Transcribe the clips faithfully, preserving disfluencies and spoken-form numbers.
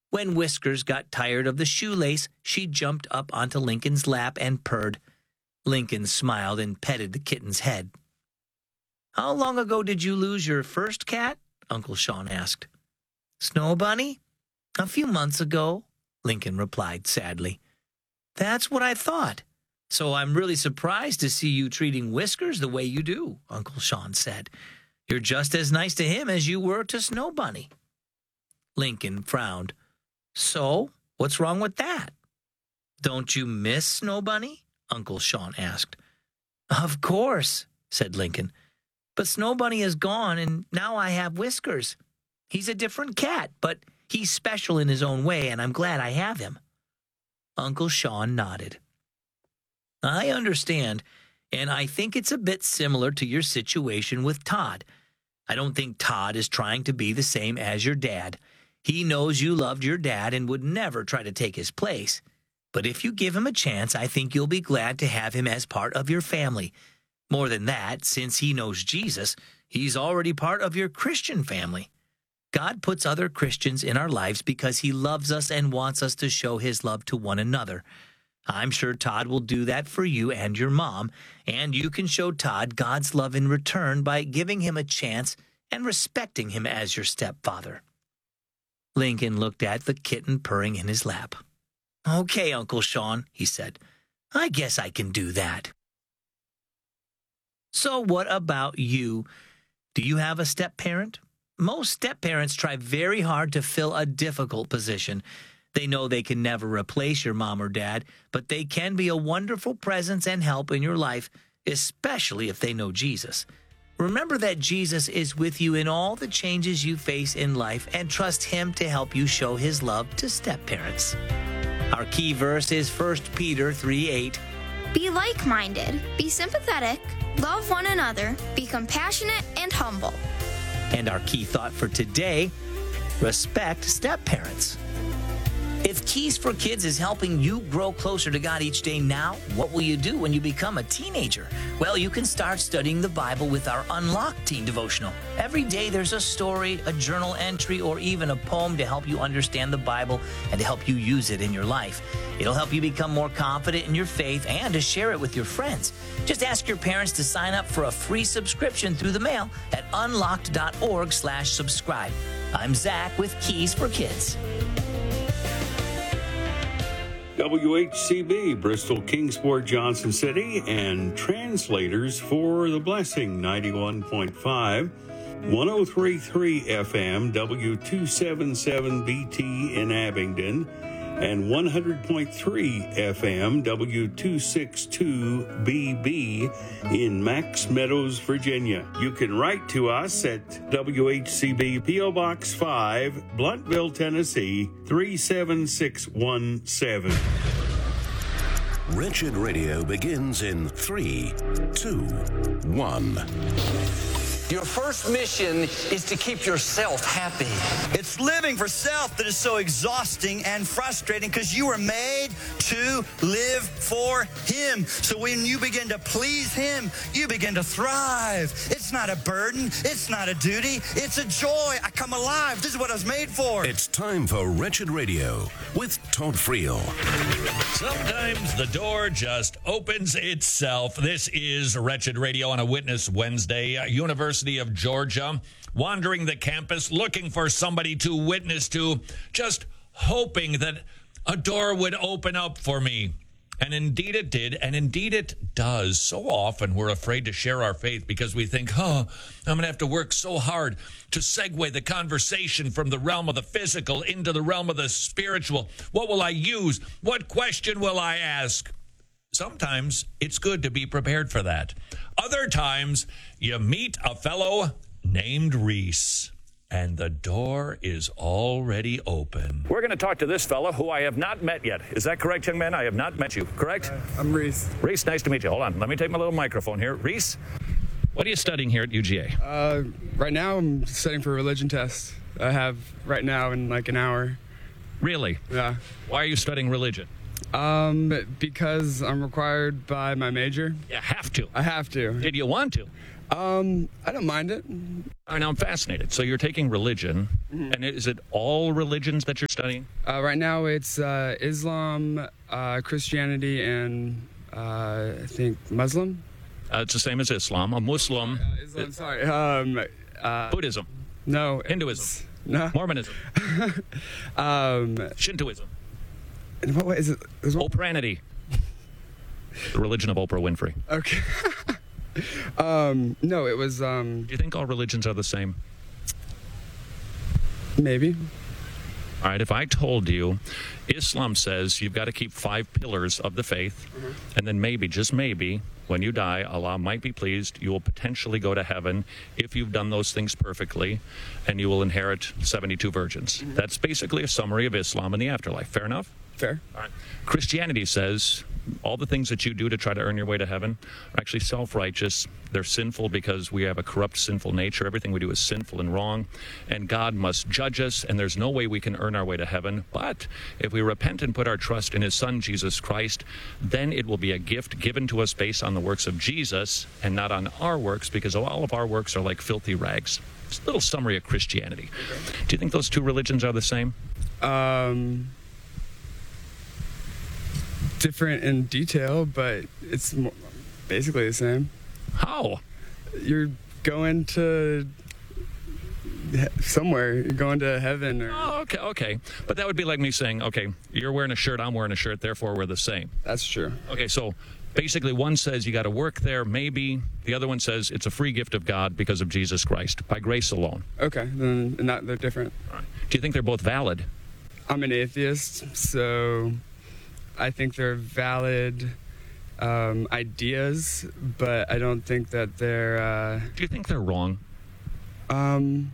When Whiskers got tired of the shoelace, she jumped up onto Lincoln's lap and purred. Lincoln smiled and petted the kitten's head. "How long ago did you lose your first cat?" Uncle Sean asked. "Snow Bunny? A few months ago," Lincoln replied sadly. "That's what I thought. So I'm really surprised to see you treating Whiskers the way you do," Uncle Sean said. "You're just as nice to him as you were to Snow Bunny." Lincoln frowned. "So, what's wrong with that?" "Don't you miss Snow Bunny?" Uncle Sean asked. "Of course," said Lincoln. "But Snow Bunny is gone, and now I have Whiskers. He's a different cat, but he's special in his own way, and I'm glad I have him." Uncle Sean nodded. "I understand, and I think it's a bit similar to your situation with Todd. I don't think Todd is trying to be the same as your dad. He knows you loved your dad and would never try to take his place. But if you give him a chance, I think you'll be glad to have him as part of your family. More than that, since he knows Jesus, he's already part of your Christian family. God puts other Christians in our lives because he loves us and wants us to show his love to one another. I'm sure Todd will do that for you and your mom, and you can show Todd God's love in return by giving him a chance and respecting him as your stepfather." Lincoln looked at the kitten purring in his lap. "Okay, Uncle Sean," he said. "I guess I can do that." So what about you? Do you have a step-parent? Most step-parents try very hard to fill a difficult position. They know they can never replace your mom or dad, but they can be a wonderful presence and help in your life, especially if they know Jesus. Remember that Jesus is with you in all the changes you face in life, and trust him to help you show his love to step-parents. Our key verse is First Peter three eight. Be like-minded, be sympathetic, love one another, be compassionate and humble. And our key thought for today, respect step-parents. If Keys for Kids is helping you grow closer to God each day now, what will you do when you become a teenager? Well, you can start studying the Bible with our Unlocked Teen Devotional. Every day there's a story, a journal entry, or even a poem to help you understand the Bible and to help you use it in your life. It'll help you become more confident in your faith and to share it with your friends. Just ask your parents to sign up for a free subscription through the mail at unlocked.org slash subscribe. I'm Zach with Keys for Kids. W H C B, Bristol, Kingsport, Johnson City, and translators for The Blessing, ninety-one point five, one oh three point three F M, W two seventy-seven B T in Abingdon, and one hundred point three F M, W two sixty-two B B in Max Meadows, Virginia. You can write to us at W H C B, P O Box five, Bluntville, Tennessee, three seven six one seven. Wretched Radio begins in three, two, one. Your first mission is to keep yourself happy. It's living for self that is so exhausting and frustrating because you were made to live for him. So when you begin to please him, you begin to thrive. It's not a burden. It's not a duty. It's a joy. I come alive. This is what I was made for. It's time for Wretched Radio with Todd Friel. Sometimes the door just opens itself. This is Wretched Radio on a Witness Wednesday. University of Georgia, wandering the campus, looking for somebody to witness to, just hoping that a door would open up for me. And indeed it did, and indeed it does. So often we're afraid to share our faith because we think, oh, I'm going to have to work so hard to segue the conversation from the realm of the physical into the realm of the spiritual. What will I use? What question will I ask? Sometimes it's good to be prepared for that. Other times, you meet a fellow named Reese, and the door is already open. We're going to talk to this fellow who I have not met yet. Is that correct, young man? I have not met you, correct? Uh, I'm Reese. Reese, nice to meet you. Hold on. Let me take my little microphone here. Reese, what are you studying here at U G A? Uh, right now, I'm studying for a religion test. I have right now in like an hour. Really? Yeah. Why are you studying religion? Um, because I'm required by my major. You have to. I have to. Did you want to? Um, I don't mind it. All right, now I'm fascinated. So you're taking religion, mm-hmm. and is it all religions that you're studying? Uh, right now it's uh, Islam, uh, Christianity, and uh, I think Muslim. Uh, it's the same as Islam. A Muslim. Uh, Islam, sorry. Um, uh, Buddhism. No. Hinduism. No. Mormonism. um, Shintoism. In what way is it? Is what? Opranity. The religion of Oprah Winfrey. Okay. um, no, it was... Um, Do you think all religions are the same? Maybe. All right, if I told you Islam says you've got to keep five pillars of the faith, mm-hmm. and then maybe, just maybe, when you die, Allah might be pleased, you will potentially go to heaven if you've done those things perfectly, and you will inherit seventy-two virgins. Mm-hmm. That's basically a summary of Islam in the afterlife. Fair enough? Fair. All right. Christianity says all the things that you do to try to earn your way to heaven are actually self-righteous. They're sinful because we have a corrupt, sinful nature. Everything we do is sinful and wrong, and God must judge us, and there's no way we can earn our way to heaven. But if we repent and put our trust in his Son, Jesus Christ, then it will be a gift given to us based on the works of Jesus and not on our works, because all of our works are like filthy rags. It's a little summary of Christianity. Okay. Do you think those two religions are the same? Um... Different in detail, but it's more, basically the same. How? You're going to somewhere. You're going to heaven. Or... Oh, okay, okay. But that would be like me saying, okay, you're wearing a shirt, I'm wearing a shirt, therefore we're the same. That's true. Okay, so basically one says you got to work there, maybe. The other one says it's a free gift of God because of Jesus Christ, by grace alone. Okay, then not, they're different. All right. Do you think they're both valid? I'm an atheist, so... I think they're valid um, ideas, but I don't think that they're... Uh, Do you think they're wrong? Um.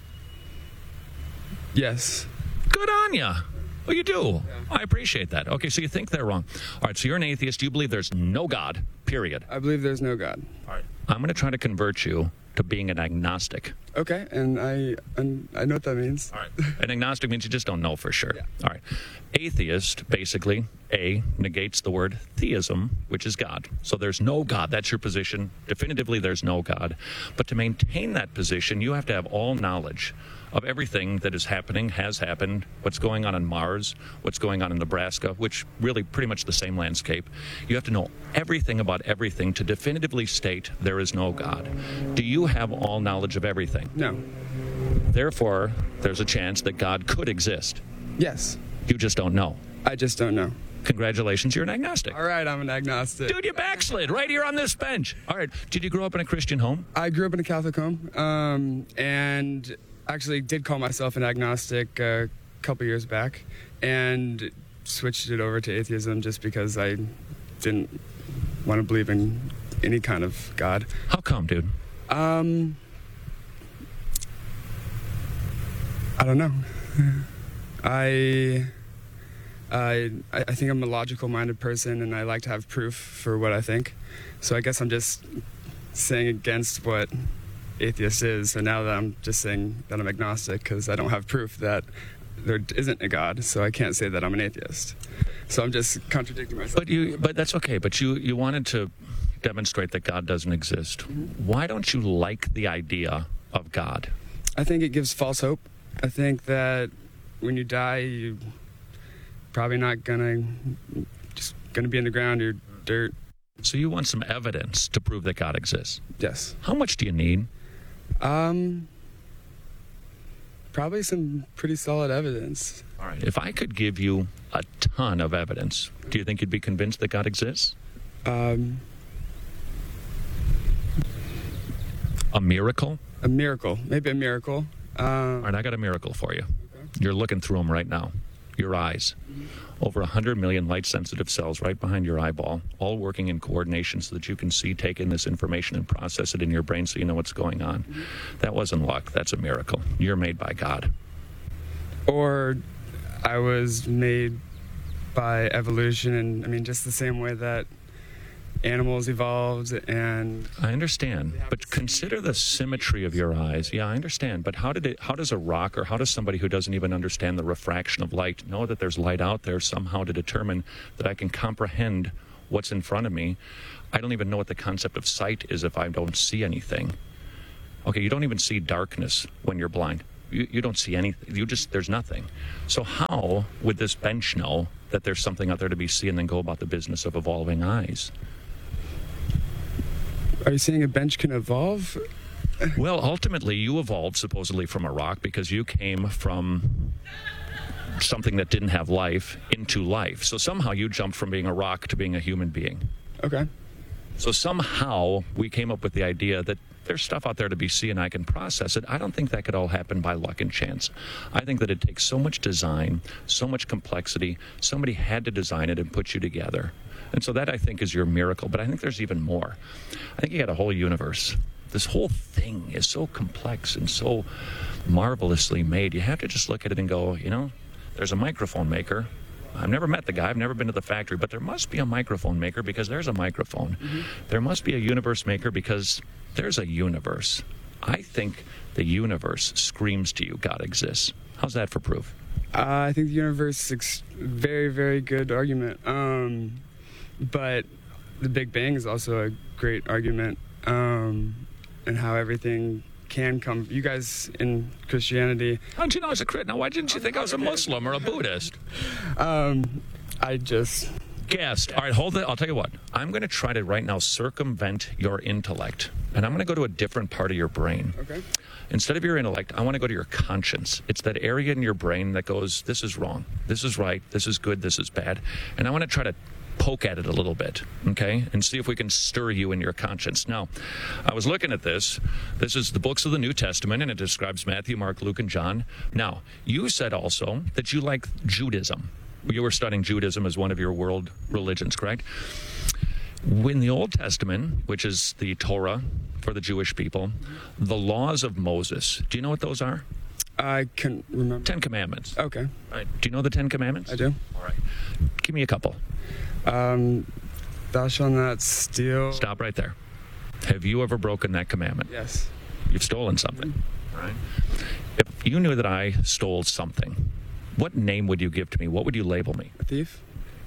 Yes. Good on ya. Well, you do. Yeah. I appreciate that. Okay, so you think they're wrong. All right, so you're an atheist. You believe there's no God, period. I believe there's no God. All right. I'm going to try to convert you to being an agnostic. Okay, and I and I know what that means. All right. An agnostic means you just don't know for sure. Yeah. All right. Atheist, basically, A, negates the word theism, which is God. So there's no God. That's your position. Definitively, there's no God. But to maintain that position, you have to have all knowledge of everything that is happening, has happened, what's going on in Mars, what's going on in Nebraska, which really pretty much the same landscape. You have to know everything about everything to definitively state there is no God. Do you have all knowledge of everything? No. Therefore, there's a chance that God could exist. Yes. You just don't know. I just don't know. Congratulations, you're an agnostic. All right, I'm an agnostic. Dude, you backslid right here on this bench. All right, did you grow up in a Christian home? I grew up in a Catholic home, um, and actually did call myself an agnostic a couple years back, and switched it over to atheism just because I didn't want to believe in any kind of God. How come, dude? Um, I don't know. I, I, I think I'm a logical-minded person, and I like to have proof for what I think. So I guess I'm just saying against what atheist is, and now that I'm just saying that I'm agnostic because I don't have proof that there isn't a God, so I can't say that I'm an atheist. So I'm just contradicting myself. But you, but that's okay. But you, you wanted to demonstrate that God doesn't exist. Mm-hmm. Why don't you like the idea of God? I think it gives false hope. I think that when you die, you're probably not gonna just gonna be in the ground. You're dirt. So you want some evidence to prove that God exists? Yes. How much do you need? Um, probably some pretty solid evidence. All right. If I could give you a ton of evidence, do you think you'd be convinced that God exists? Um, a miracle? A miracle. Maybe a miracle. Um, All right, I got a miracle for you. Okay. You're looking through them right now. Your eyes. Mm-hmm. Over one hundred million light-sensitive cells right behind your eyeball, all working in coordination so that you can see, take in this information, and process it in your brain so you know what's going on. Mm-hmm. That wasn't luck. That's a miracle. You're made by God. Or I was made by evolution, and I mean, just the same way that animals evolved, and I understand, but consider the symmetry of your eyes. Yeah, I understand, but how did it how does a rock, or how does somebody who doesn't even understand the refraction of light know that there's light out there somehow to determine that I can comprehend what's in front of me. I don't even know what the concept of sight is if I don't see anything. Okay, you don't even see darkness when you're blind. You, you don't see anything. You just, there's nothing. So how would this bench know that there's something out there to be seen and then go about the business of evolving eyes? Are you saying a bench can evolve? Well, ultimately, you evolved supposedly from a rock because you came from something that didn't have life into life. So somehow you jumped from being a rock to being a human being. Okay. So somehow we came up with the idea that there's stuff out there to be seen and I can process it. I don't think that could all happen by luck and chance. I think that it takes so much design, so much complexity. Somebody had to design it and put you together. And so that, I think, is your miracle. But I think there's even more. I think you got a whole universe. This whole thing is so complex and so marvelously made. You have to just look at it and go, you know, there's a microphone maker. I've never met the guy. I've never been to the factory, but there must be a microphone maker because there's a microphone. Mm-hmm. There must be a universe maker because there's a universe. I think the universe screams to you, God exists. How's that for proof? Uh, I think the universe is a very, very good argument. Um, but the Big Bang is also a great argument, um, and how everything can come. You guys in Christianity. How did you know I was a Christian? Now, why didn't you think I was a Muslim or a Buddhist? Um, I just guessed. All right, hold it. I'll tell you what. I'm going to try to right now circumvent your intellect, and I'm going to go to a different part of your brain. Okay. Instead of your intellect, I want to go to your conscience. It's that area in your brain that goes, this is wrong, this is right, this is good, this is bad. And I want to try to poke at it a little bit, okay, and see if we can stir you in your conscience. Now, I was looking at this. This is the books of the New Testament, and it describes Matthew, Mark, Luke, and John. Now, you said also that you like Judaism. You were studying Judaism as one of your world religions, correct? In the Old Testament, which is the Torah for the Jewish people, the laws of Moses, do you know what those are? I can't remember. Ten Commandments. Okay. All right. Do you know the Ten Commandments? I do. All right. Give me a couple. Um, thou shalt not steal. Stop right there. Have you ever broken that commandment? Yes. You've stolen something. Mm-hmm. All right. If you knew that I stole something, what name would you give to me? What would you label me? A thief.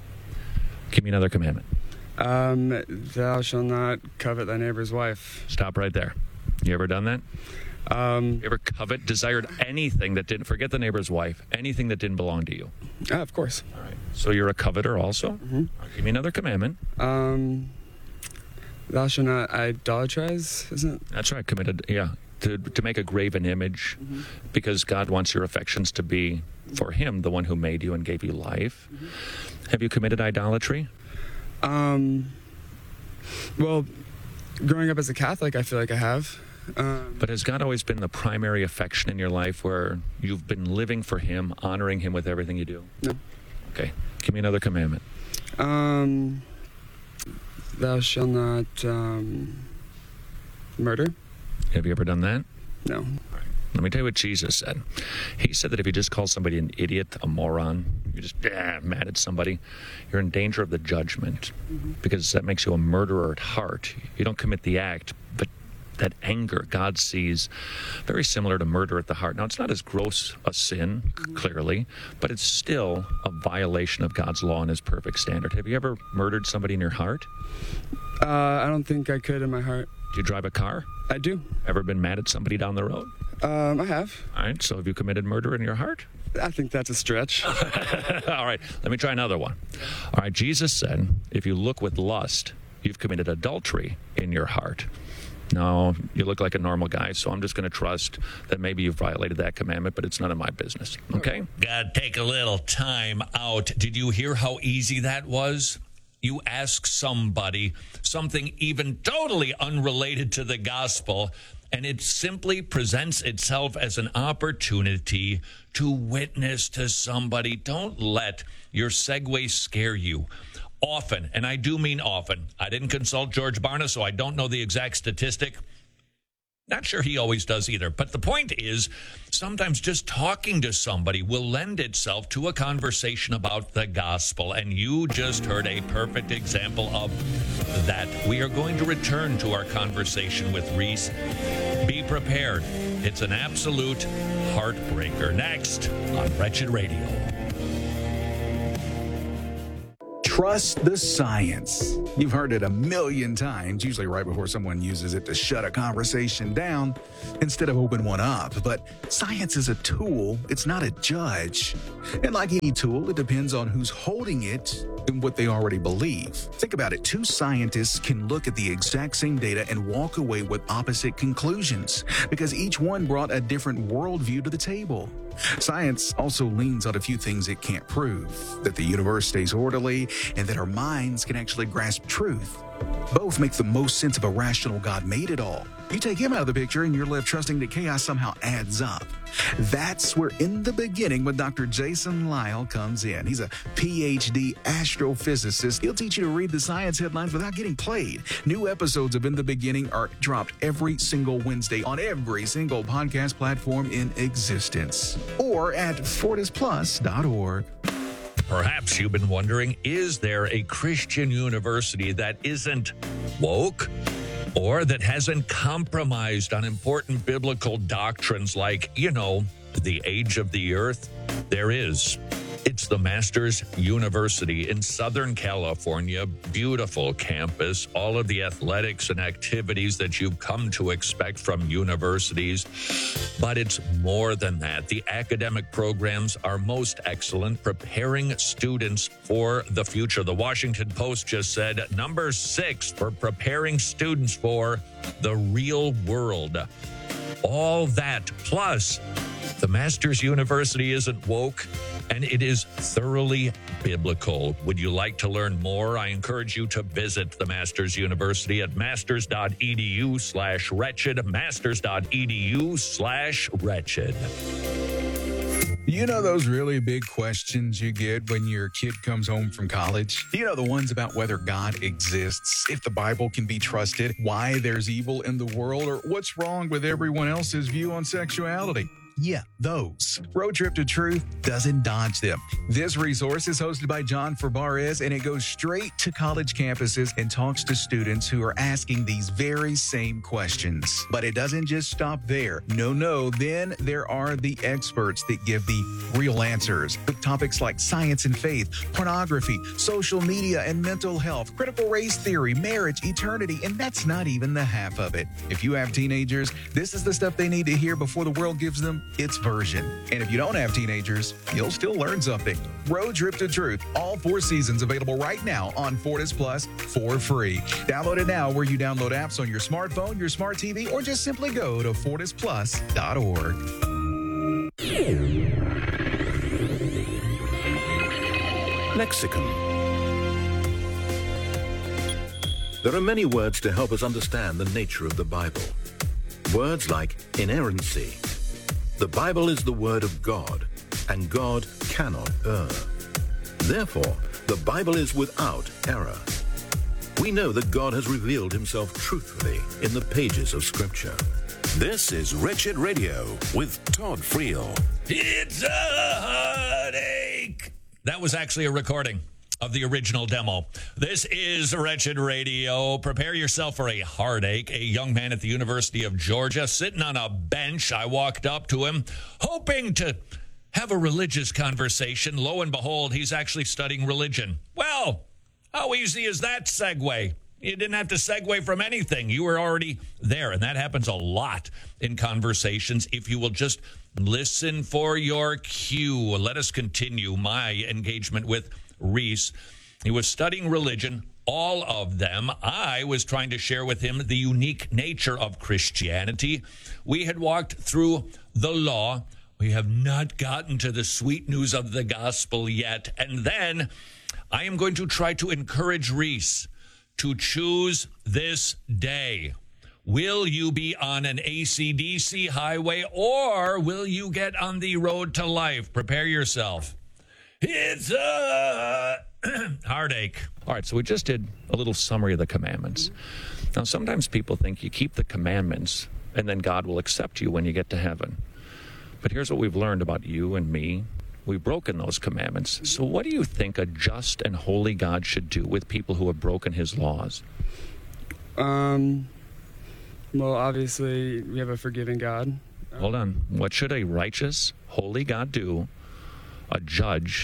Give me another commandment. Um, thou shalt not covet thy neighbor's wife. Stop right there. You ever done that? Um, you ever covet, desired anything that didn't, forget the neighbor's wife, anything that didn't belong to you? Uh, of course. All right. So you're a coveter also? Mm-hmm. Right, give me another commandment. Um, thou shalt not idolatrize, isn't it? That's right, committed, yeah. To, to make a graven image, mm-hmm. because God wants your affections to be for him, the one who made you and gave you life. Mm-hmm. Have you committed idolatry? Um, well, growing up as a Catholic, I feel like I have. Um, but has God always been the primary affection in your life where you've been living for him, honoring him with everything you do? No. Okay. Give me another commandment. Um, thou shalt not um, murder. Have you ever done that? No. All right. Let me tell you what Jesus said. He said that if you just call somebody an idiot, a moron, you're just ah, mad at somebody, you're in danger of the judgment, mm-hmm. because that makes you a murderer at heart. You don't commit the act, but that anger God sees very similar to murder at the heart. Now, it's not as gross a sin, mm-hmm. clearly, but it's still a violation of God's law and his perfect standard. Have you ever murdered somebody in your heart? Uh, I don't think I could in my heart. Do you drive a car? I do. Ever been mad at somebody down the road? Um, I have. All right, so have you committed murder in your heart? I think that's a stretch. All right, let me try another one. All right, Jesus said, if you look with lust, you've committed adultery in your heart. No, you look like a normal guy, so I'm just going to trust that maybe you've violated that commandment, but it's none of my business, okay? Gotta take a little time out. Did you hear how easy that was? You ask somebody something even totally unrelated to the gospel, and it simply presents itself as an opportunity to witness to somebody. Don't let your segue scare you. Often, and I do mean often, I didn't consult George Barna, so I don't know the exact statistic. Not sure he always does either. But the point is, sometimes just talking to somebody will lend itself to a conversation about the gospel. And you just heard a perfect example of that. We are going to return to our conversation with Reese. Be prepared. It's an absolute heartbreaker. Next on Wretched Radio. Trust the science. You've heard it a million times, usually right before someone uses it to shut a conversation down instead of open one up. But science is a tool, it's not a judge. And like any tool, it depends on who's holding it and what they already believe. Think about it. Two scientists can look at the exact same data and walk away with opposite conclusions because each one brought a different worldview to the table. Science also leans on a few things it can't prove, that the universe stays orderly and that our minds can actually grasp truth. Both make the most sense of a rational God made it all. You take him out of the picture and you're left trusting that chaos somehow adds up. That's where In the Beginning with Doctor Jason Lisle comes in. He's a P H D astrophysicist. He'll teach you to read the science headlines without getting played. New episodes of In the Beginning are dropped every single Wednesday on every single podcast platform in existence or at fortis plus dot org. Perhaps you've been wondering, is there a Christian university that isn't woke or that hasn't compromised on important biblical doctrines like, you know, the age of the earth? There is. It's the Masters University in Southern California. Beautiful campus, all of the athletics and activities that you've come to expect from universities. But it's more than that. The academic programs are most excellent, preparing students for the future. The Washington Post just said number six for preparing students for the real world. All that plus the Masters University isn't woke, and it is thoroughly biblical. Would you like to learn more? I encourage you to visit the Masters University at masters.edu slash wretched, masters.edu slash wretched. You know those really big questions you get when your kid comes home from college? You know the ones about whether God exists, if the Bible can be trusted, why there's evil in the world, or what's wrong with everyone else's view on sexuality? Yeah, those. Road Trip to Truth doesn't dodge them. This resource is hosted by John Fabarez, and it goes straight to college campuses and talks to students who are asking these very same questions. But it doesn't just stop there. No, no. Then there are the experts that give the real answers with topics like science and faith, pornography, social media and mental health, critical race theory, marriage, eternity, and that's not even the half of it. If you have teenagers, this is the stuff they need to hear before the world gives them its version. And if you don't have teenagers, you'll still learn something. Road Trip to Truth, all four seasons available right now on Fortis Plus for free. Download it now where you download apps on your smartphone, your smart T V, or just simply go to fortis plus dot org. Lexicon. There are many words to help us understand the nature of the Bible. Words like inerrancy. The Bible is the Word of God, and God cannot err. Therefore, the Bible is without error. We know that God has revealed himself truthfully in the pages of Scripture. This is Wretched Radio with Todd Friel. It's a heartache. That was actually a recording of the original demo. This is Wretched Radio. Prepare yourself for a heartache. A young man at the University of Georgia sitting on a bench. I walked up to him hoping to have a religious conversation. Lo and behold, he's actually studying religion. Well, how easy is that segue? You didn't have to segue from anything. You were already there, and that happens a lot in conversations if you will just listen for your cue. Let us continue my engagement with Reese. He was studying religion, all of them. I was trying to share with him the unique nature of Christianity. We had walked through the law. We have not gotten to the sweet news of the gospel yet. And then I am going to try to encourage Reese to choose this day. Will you be on an A C D C highway, or will you get on the road to life? Prepare yourself. It's a heartache. All right, so we just did a little summary of the commandments. Now, sometimes people think you keep the commandments and then God will accept you when you get to heaven. But here's what we've learned about you and me. We've broken those commandments. So what do you think a just and holy God should do with people who have broken his laws? Um, well, obviously, we have a forgiving God. Hold on. What should a righteous, holy God do, a judge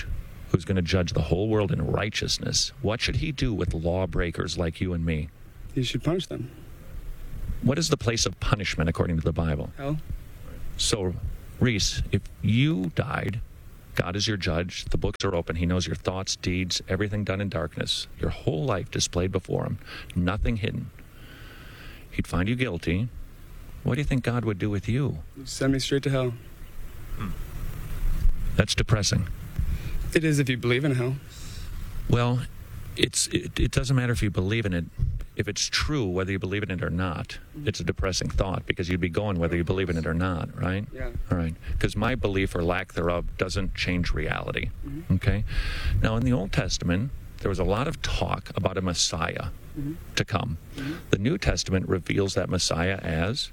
who's going to judge the whole world in righteousness, what should he do with lawbreakers like you and me? He should punish them. What is the place of punishment according to the Bible? Hell. So, Reese, if you died, God is your judge, the books are open, he knows your thoughts, deeds, everything done in darkness, your whole life displayed before him, nothing hidden. He'd find you guilty. What do you think God would do with you? Send me straight to hell. Hmm. That's depressing. It is if you believe in hell. Well, it's it, it doesn't matter if you believe in it. If it's true, whether you believe in it or not, it's a depressing thought because you'd be going whether you believe in it or not, right? Yeah. All right. Because my belief or lack thereof doesn't change reality. Mm-hmm. Okay? Now, in the Old Testament, there was a lot of talk about a Messiah mm-hmm. to come. Mm-hmm. The New Testament reveals that Messiah as?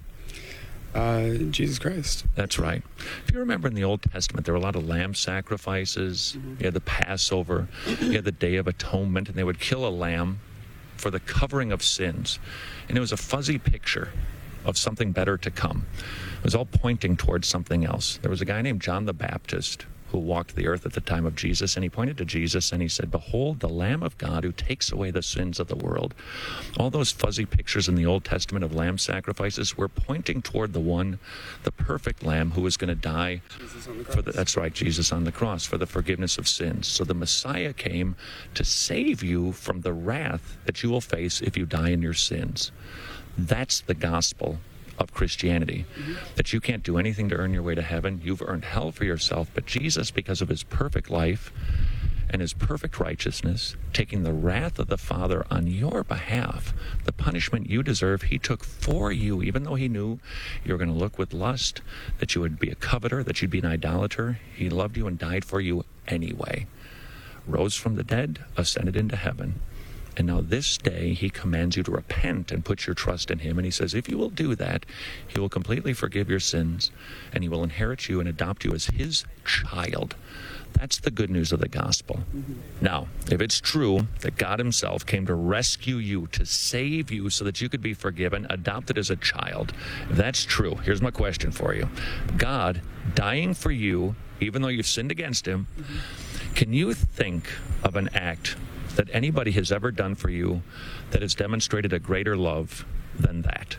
Uh, Jesus Christ. That's right. If you remember in the Old Testament, there were a lot of lamb sacrifices. Mm-hmm. You had the Passover. You had the Day of Atonement, and they would kill a lamb for the covering of sins. And it was a fuzzy picture of something better to come. It was all pointing towards something else. There was a guy named John the Baptist who walked the earth at the time of Jesus, and he pointed to Jesus and he said, "Behold, the Lamb of God who takes away the sins of the world." All those fuzzy pictures in the Old Testament of lamb sacrifices were pointing toward the one, the perfect lamb who was going to die for the, that's right, Jesus on the cross, for the forgiveness of sins. So the Messiah came to save you from the wrath that you will face if you die in your sins. That's the gospel of Christianity, mm-hmm. that you can't do anything to earn your way to heaven. You've earned hell for yourself, but Jesus, because of his perfect life and his perfect righteousness, taking the wrath of the Father on your behalf, the punishment you deserve, he took for you, even though he knew you were going to look with lust, that you would be a coveter, that you'd be an idolater. He loved you and died for you anyway. Rose from the dead, ascended into heaven. And now this day he commands you to repent and put your trust in him. And he says, if you will do that, he will completely forgive your sins and he will inherit you and adopt you as his child. That's the good news of the gospel. Mm-hmm. Now, if it's true that God himself came to rescue you, to save you so that you could be forgiven, adopted as a child, if that's true, here's my question for you. God dying for you, even though you've sinned against him, mm-hmm. can you think of an act that anybody has ever done for you that has demonstrated a greater love than that?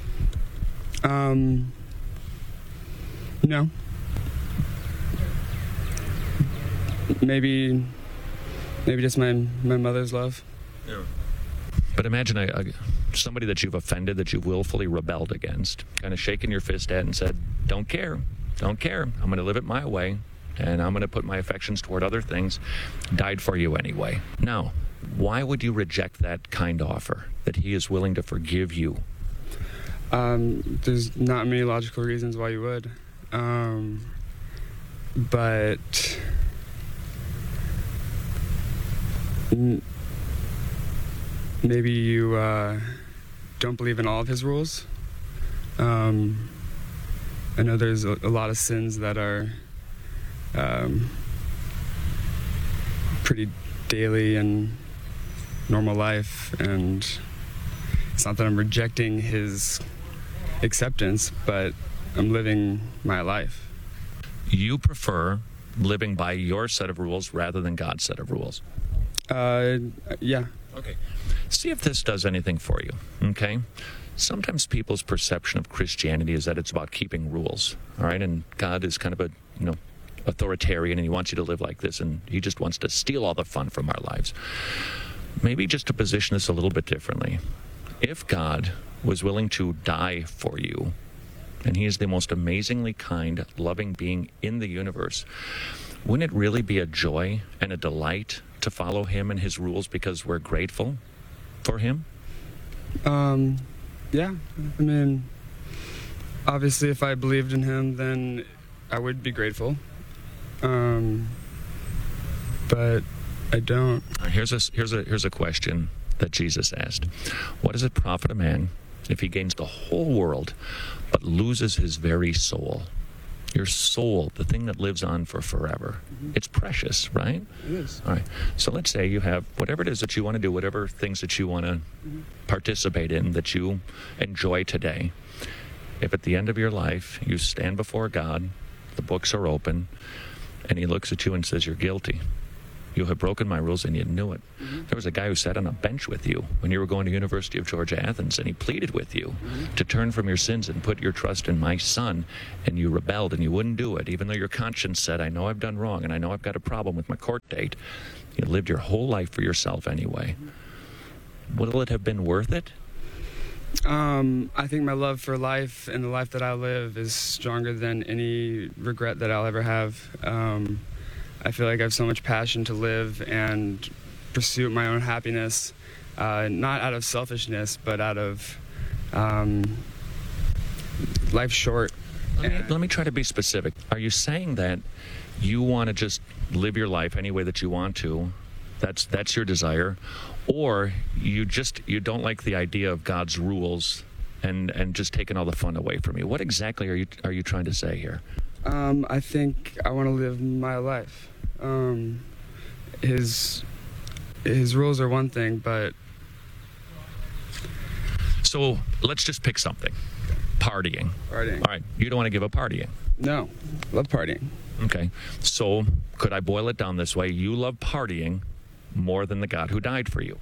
Um, no. Maybe, maybe just my my mother's love. Yeah. But imagine a, a, somebody that you've offended, that you've willfully rebelled against, kind of shaking your fist at and said, don't care, don't care, I'm going to live it my way. And I'm going to put my affections toward other things, died for you anyway. Now, why would you reject that kind offer, that he is willing to forgive you? Um, there's not many logical reasons why you would. Um, but n- maybe you uh, don't believe in all of his rules. Um, I know there's a, a lot of sins that are Um, pretty daily and normal life, and it's not that I'm rejecting his acceptance, but I'm living my life. You prefer living by your set of rules rather than God's set of rules? Uh, yeah. Okay. See if this does anything for you, okay? Sometimes people's perception of Christianity is that it's about keeping rules, all right? And God is kind of a, you know, authoritarian, and he wants you to live like this, and he just wants to steal all the fun from our lives. Maybe just to position this a little bit differently. If God was willing to die for you, and he is the most amazingly kind, loving being in the universe, wouldn't it really be a joy and a delight to follow him and his rules because we're grateful for him? Um, yeah. I mean, obviously, if I believed in him, then I would be grateful. Um, but I don't. Here's a, here's a, here's a question that Jesus asked. What does it profit a man if he gains the whole world but loses his very soul? Your soul, the thing that lives on for forever. Mm-hmm. It's precious, right? It is. All right. So let's say you have whatever it is that you want to do, whatever things that you want to mm-hmm. participate in, that you enjoy today. If at the end of your life you stand before God, the books are open, and he looks at you and says, you're guilty. You have broken my rules, and you knew it. Mm-hmm. There was a guy who sat on a bench with you when you were going to University of Georgia, Athens, and he pleaded with you mm-hmm. to turn from your sins and put your trust in my son, and you rebelled, and you wouldn't do it, even though your conscience said, I know I've done wrong, and I know I've got a problem with my court date. You lived your whole life for yourself anyway. Mm-hmm. Will it have been worth it? Um, I think my love for life and the life that I live is stronger than any regret that I'll ever have. Um, I feel like I have so much passion to live and pursue my own happiness, uh, not out of selfishness, but out of um, life's short. Let me, let me try to be specific. Are you saying that you want to just live your life any way that you want to? That's that's your desire, or you just you don't like the idea of God's rules and and just taking all the fun away from you? What exactly are you are you trying to say here? Um, I think I want to live my life. Um, his his rules are one thing, but so let's just pick something. Partying. Partying. All right. You don't want to give up partying. No, love partying. Okay. So could I boil it down this way? You love partying more than the God who died for you.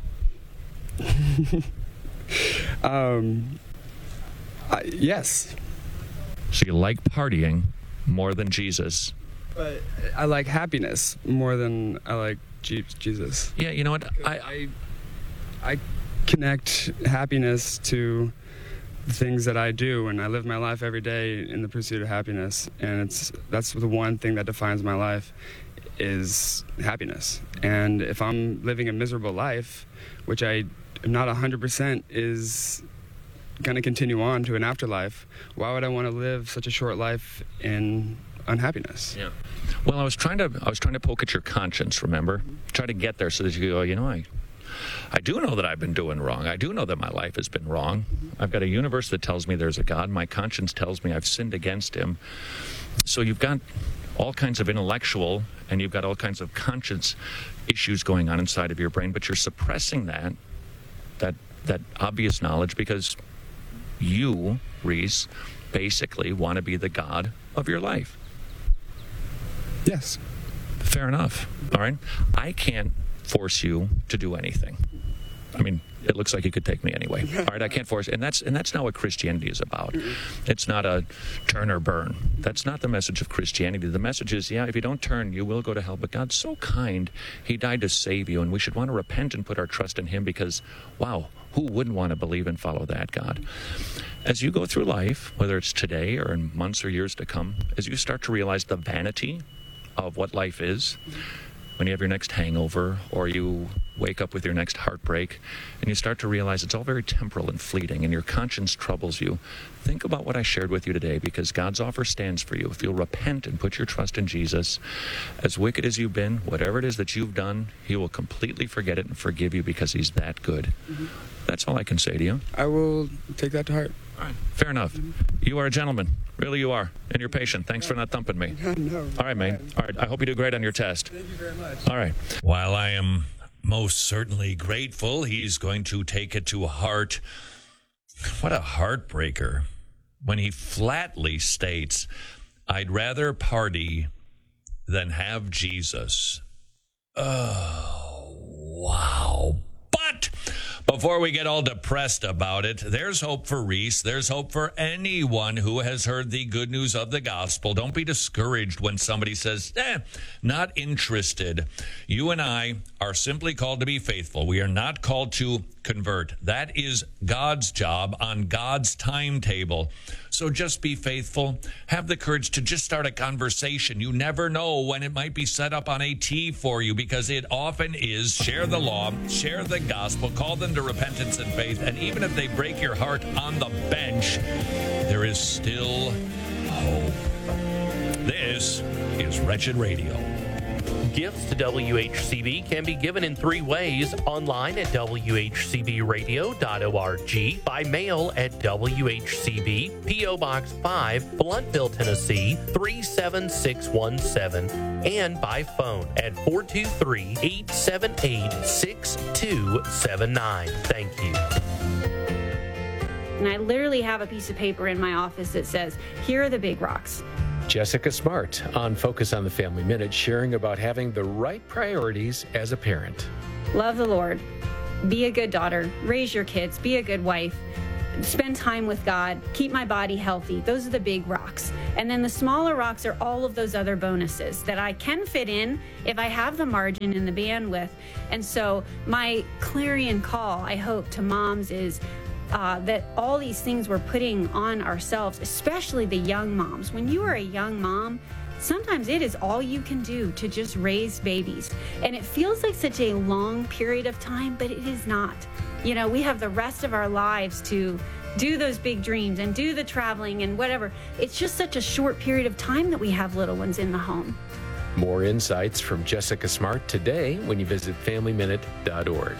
um. Uh, yes. So you like partying more than Jesus. But I like happiness more than I like Jesus. Yeah, you know what? I, I I connect happiness to the things that I do, and I live my life every day in the pursuit of happiness. And it's that's the one thing that defines my life is happiness. And if I'm living a miserable life, which I am not one hundred percent is going to continue on to an afterlife, why would I want to live such a short life in unhappiness? Yeah. Well, I was trying to I was trying to poke at your conscience, remember? Try to get there so that you go, you know, I I do know that I've been doing wrong. I do know that my life has been wrong. I've got a universe that tells me there's a God. My conscience tells me I've sinned against him. So you've got all kinds of intellectual and you've got all kinds of conscience issues going on inside of your brain, but you're suppressing that that that obvious knowledge because you, Reese, basically want to be the God of your life. Yes. Fair enough. All right. I can't force you to do anything. I mean, it looks like you could take me anyway. All right, I can't force, and that's and that's not what Christianity is about. It's not a turn or burn. That's not the message of Christianity. The message is, yeah, if you don't turn, you will go to hell. But God's so kind; He died to save you, and we should want to repent and put our trust in Him because, wow, who wouldn't want to believe and follow that God? As you go through life, whether it's today or in months or years to come, as you start to realize the vanity of what life is, when you have your next hangover or you wake up with your next heartbreak and you start to realize it's all very temporal and fleeting and your conscience troubles you, think about what I shared with you today because God's offer stands for you. If you'll repent and put your trust in Jesus, as wicked as you've been, whatever it is that you've done, He will completely forget it and forgive you because He's that good. Mm-hmm. That's all I can say to you. I will take that to heart. All right. Fair enough. Mm-hmm. You are a gentleman. Really you are. And you're patient. Thanks for not thumping me. No. All right, man. All right. I hope you do great on your test. Thank you very much. All right. While I am most certainly grateful, he's going to take it to heart. What a heartbreaker when he flatly states, I'd rather party than have Jesus. Oh, wow. But before we get all depressed about it, there's hope for Reese. There's hope for anyone who has heard the good news of the gospel. Don't be discouraged when somebody says, eh, not interested. You and I are simply called to be faithful. We are not called to convert. That is God's job on God's timetable. So just be faithful. Have the courage to just start a conversation. You never know when it might be set up on a tee for you because it often is. Share the law, share the gospel, call them to repentance and faith. And even if they break your heart on the bench, there is still hope. This is Wretched Radio. Gifts to W H C B can be given in three ways: online at w h c b radio dot org, by mail at W H C B, P O Box five, Blountville, Tennessee three seven six one seven, and by phone at four two three, eight seven eight, six two seven nine. Thank you. And I literally have a piece of paper in my office that says, here are the big rocks. Jessica Smart on Focus on the Family Minute, sharing about having the right priorities as a parent. Love the Lord. Be a good daughter. Raise your kids. Be a good wife. Spend time with God. Keep my body healthy. Those are the big rocks. And then the smaller rocks are all of those other bonuses that I can fit in if I have the margin and the bandwidth. And so my clarion call, I hope, to moms is Uh, that all these things we're putting on ourselves, especially the young moms. When you are a young mom, sometimes it is all you can do to just raise babies. And it feels like such a long period of time, but it is not. You know, we have the rest of our lives to do those big dreams and do the traveling and whatever. It's just such a short period of time that we have little ones in the home. More insights from Jessica Smart today when you visit family minute dot org.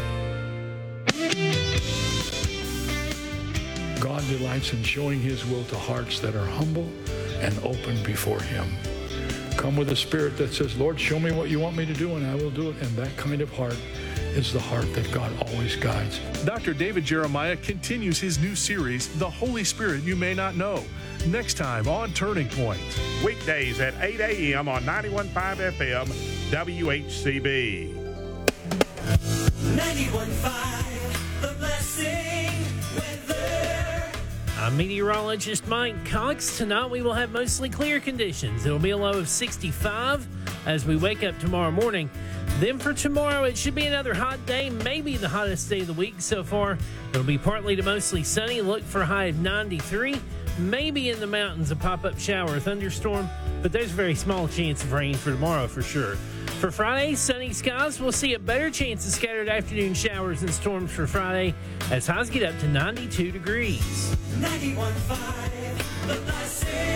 God delights in showing his will to hearts that are humble and open before him. Come with a spirit that says, Lord, show me what you want me to do, and I will do it. And that kind of heart is the heart that God always guides. Doctor David Jeremiah continues his new series, The Holy Spirit You May Not Know, next time on Turning Point. Weekdays at eight a.m. on ninety-one point five F M, W H C B. ninety-one point five, The Blessing Weather. I'm meteorologist Mike Cox. Tonight we will have mostly clear conditions. It will be a low of sixty-five as we wake up tomorrow morning. Then for tomorrow, it should be another hot day, maybe the hottest day of the week so far. It'll be partly to mostly sunny. Look for a high of ninety-three. Maybe in the mountains a pop-up shower or thunderstorm, but there's a very small chance of rain for tomorrow for sure. For Friday, sunny skies. We'll see a better chance of scattered afternoon showers and storms for Friday as highs get up to ninety-two degrees. ninety-one point five, The Blessing.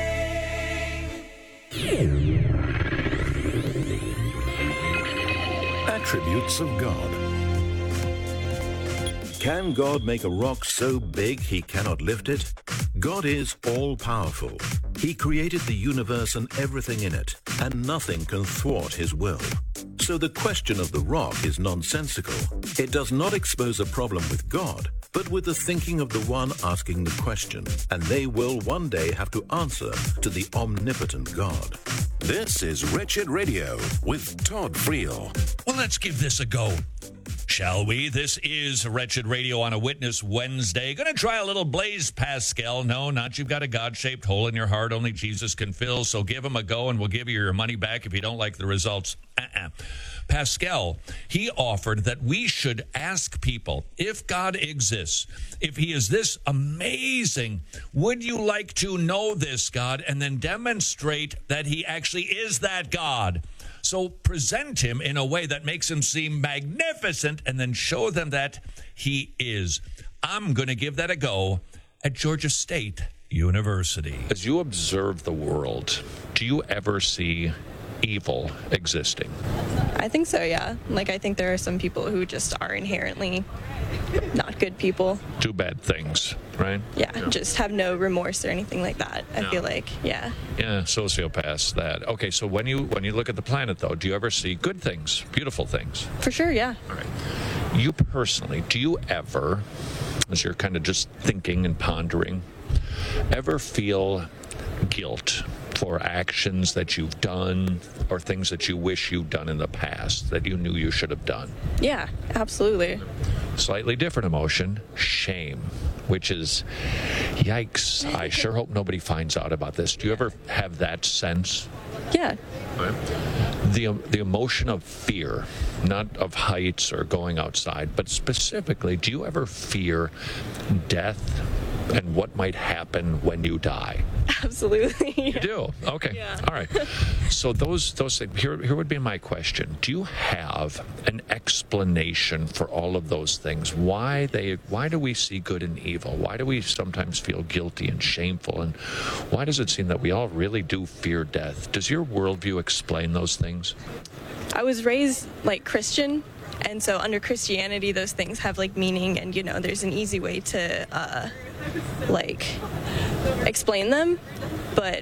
Attributes of God. Can God make a rock so big he cannot lift it? God is all-powerful. He created the universe and everything in it, and nothing can thwart his will. So the question of the rock is nonsensical. It does not expose a problem with God, but with the thinking of the one asking the question, and they will one day have to answer to the omnipotent God. This is Wretched Radio with Todd Friel. Well, let's give this a go, shall we? This is Wretched Radio on a Witness Wednesday. Going to try a little Blaise Pascal. No, not you've got a God-shaped hole in your heart only Jesus can fill, so give him a go and we'll give you your money back if you don't like the results. Uh-uh. Pascal, he offered that we should ask people, if God exists, if he is this amazing, would you like to know this God? And then demonstrate that he actually is that God. So present him in a way that makes him seem magnificent and then show them that he is. I'm going to give that a go at Georgia State University. As you observe the world, do you ever see evil existing? I think so, yeah. Like, I think there are some people who just are inherently not good people. Do bad things, right? Yeah, yeah. Just have no remorse or anything like that. I no. feel like, yeah. Yeah, sociopaths, that. Okay, so when you when you look at the planet, though, do you ever see good things, beautiful things? For sure, yeah. All right. You personally, do you ever, as you're kind of just thinking and pondering, ever feel guilt for actions that you've done or things that you wish you'd done in the past that you knew you should have done? Yeah, absolutely. Slightly different emotion, shame, which is, yikes, I sure hope nobody finds out about this. Do you ever have that sense? Yeah. The, the emotion of fear, not of heights or going outside, but specifically, do you ever fear death and what might happen when you die? Absolutely. Yeah. You do? Okay. Yeah. All right. So those those things, here, here would be my question. Do you have an explanation for all of those things? Why they why do we see good and evil? Why do we sometimes feel guilty and shameful? And why does it seem that we all really do fear death? Does your worldview explain those things? I was raised like Christian. And so under Christianity, those things have like meaning, and, you know, there's an easy way to uh, like explain them. But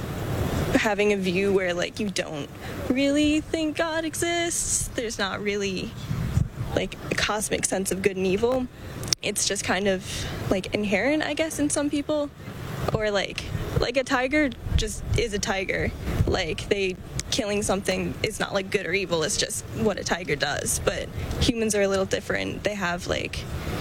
having a view where like you don't really think God exists, there's not really like a cosmic sense of good and evil. It's just kind of like inherent, I guess, in some people. or like like a tiger just is a tiger. Like they killing something is not like good or evil, it's just what a tiger does. But humans are a little different. They have like,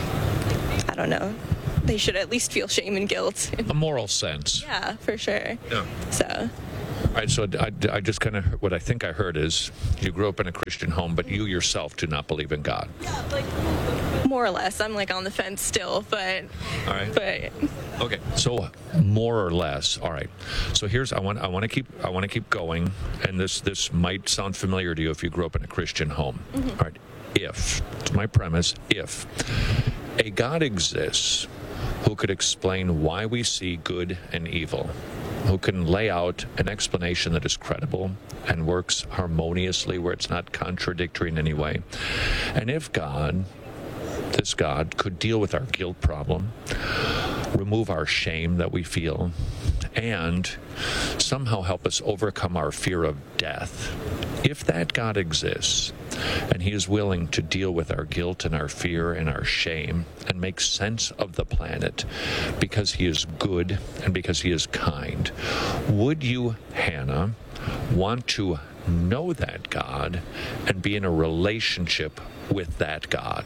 I don't know, they should at least feel shame and guilt. A moral sense. Yeah, for sure. Yeah. So All right, so I, I just kind of, what I think I heard is you grew up in a Christian home, but you yourself do not believe in God. more or less, I'm like on the fence still, but All right. but Okay, so more or less. All right. So here's I want I want to keep I want to keep going, and this this might sound familiar to you if you grew up in a Christian home. Mhm. All right. If it's my premise, if a God exists who could explain why we see good and evil, who can lay out an explanation that is credible and works harmoniously where it's not contradictory in any way, and if God, this God, could deal with our guilt problem, remove our shame that we feel, and somehow help us overcome our fear of death. If that God exists, and he is willing to deal with our guilt and our fear and our shame and make sense of the planet because he is good and because he is kind, would you, Hannah, want to know that God and be in a relationship with that God?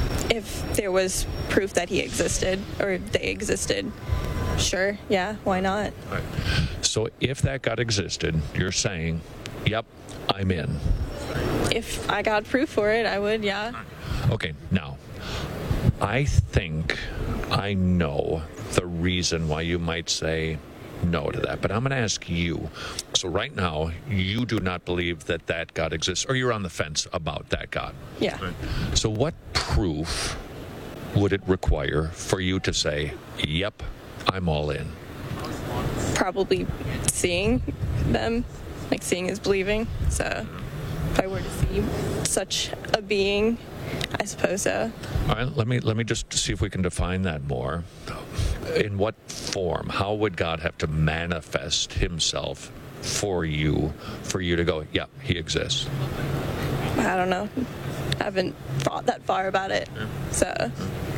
if there was proof that he existed or they existed, sure, yeah, why not? Right. So if that God existed, you're saying, yep, I'm in. If I got proof for it, I would, yeah. Okay, now, I think I know the reason why you might say no to that, but I'm going to ask you. So right now, you do not believe that that God exists, or you're on the fence about that God. Yeah. So what proof would it require for you to say, yep, I'm all in? Probably seeing them, like seeing is believing. So if I were to see such a being, I suppose so. All right, let me let me just see if we can define that more. In what form? How would God have to manifest himself for you, for you to go, yeah, he exists? I don't know. I haven't thought that far about it. So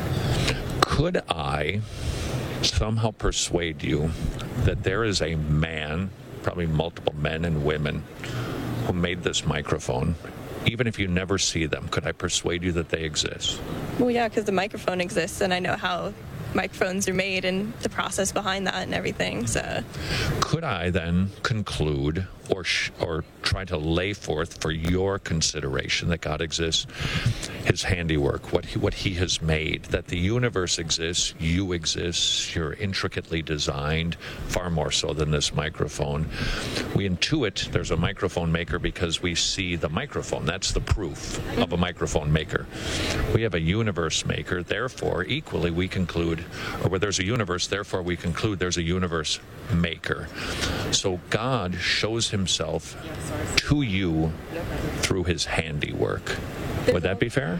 Could I somehow persuade you that there is a man, probably multiple men and women, who made this microphone? Even if you never see them, could I persuade you that they exist? well, yeah, because the microphone exists, and I know how microphones are made and the process behind that and everything. So Could I then conclude or sh- or try to lay forth for your consideration that God exists, his handiwork, what he, what he has made, that the universe exists, you exist, you're intricately designed, far more so than this microphone. We intuit there's a microphone maker because we see the microphone. That's the proof of a microphone maker. We have a universe maker, therefore, equally we conclude, or where there's a universe, therefore we conclude there's a universe maker. So God shows himself to you through his handiwork. Would that be fair?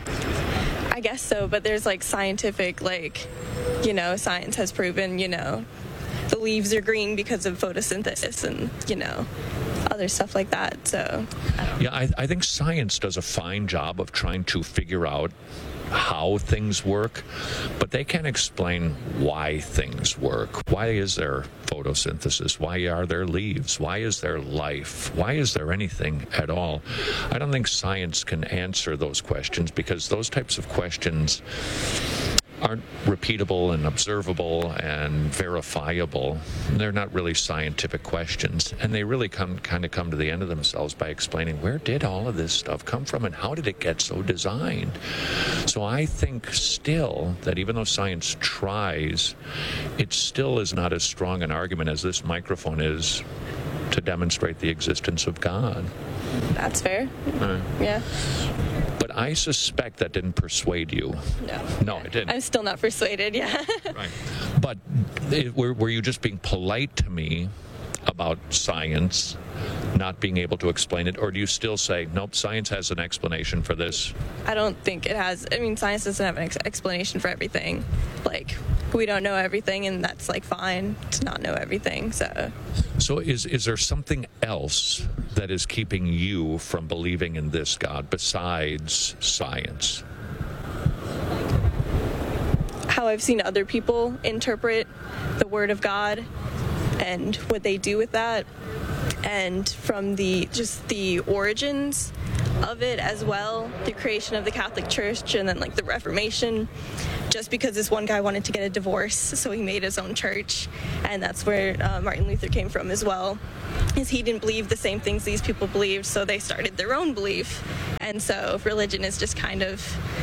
I guess so, but there's like scientific, like, you know, science has proven, you know, the leaves are green because of photosynthesis and, you know, other stuff like that. So Yeah, I, I think science does a fine job of trying to figure out how things work, but they can't explain why things work. Why is there photosynthesis? Why are there leaves? Why is there life? Why is there anything at all? I don't think science can answer those questions because those types of questions aren't repeatable and observable and verifiable. They're not really scientific questions, and they really come kind of come to the end of themselves by explaining where did all of this stuff come from and how did it get so designed. So I think still that even though science tries, it still is not as strong an argument as this microphone is to demonstrate the existence of God. that's fair. Uh, Yeah. But I suspect that didn't persuade you. No. No, it didn't. I'm still not persuaded, yeah. Right. But it, were, were you just being polite to me about science not being able to explain it, or do you still say, nope, science has an explanation for this? I don't think it has. I mean, science doesn't have an ex- explanation for everything. Like, we don't know everything, and that's like fine to not know everything. So So is, is there something else that is keeping you from believing in this God besides science? how I've seen other people interpret the Word of God and what they do with that, and from the just the origins of it as well, the creation of the Catholic Church and then like the Reformation, just because this one guy wanted to get a divorce, so he made his own church, and that's where uh, Martin Luther came from as well, is he didn't believe the same things these people believed, so they started their own belief. And so religion is just kind of